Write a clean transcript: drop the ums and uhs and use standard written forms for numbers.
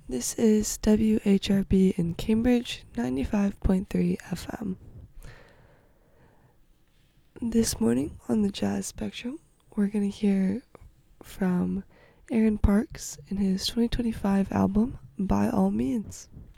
This is WHRB in Cambridge, 95.3 FM. This morning on the Jazz Spectrum, we're going to hear from Aaron Parks in his 2025 album, By All Means.